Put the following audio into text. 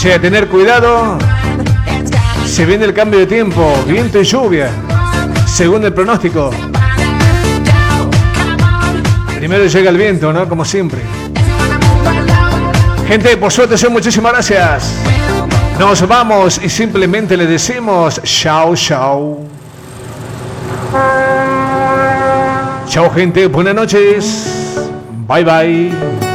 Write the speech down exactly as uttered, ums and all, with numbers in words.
Che, tener cuidado. Se viene el cambio de tiempo, viento y lluvia, según el pronóstico. Primero llega el viento, ¿no? Como siempre. Gente, por suerte, son muchísimas gracias. Nos vamos y simplemente le decimos chao, chao. Chao, gente. Buenas noches. Bye, bye.